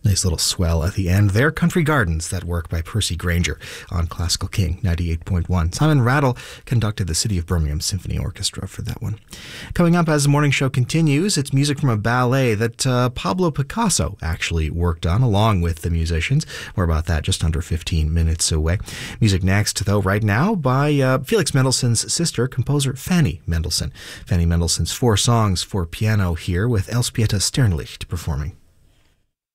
Nice little swell at the end there. Country Gardens, that work by Percy Grainger on Classical King 98.1. Simon Rattle conducted the City of Birmingham Symphony Orchestra for that one. Coming up as the morning show continues, it's music from a ballet that Pablo Picasso actually worked on along with the musicians. More about that just under 15 minutes away. Music next, though, right now by Felix Mendelssohn's sister, composer Fanny Mendelssohn. Fanny Mendelssohn's 4 songs for piano here with Elzbieta Sternlicht performing.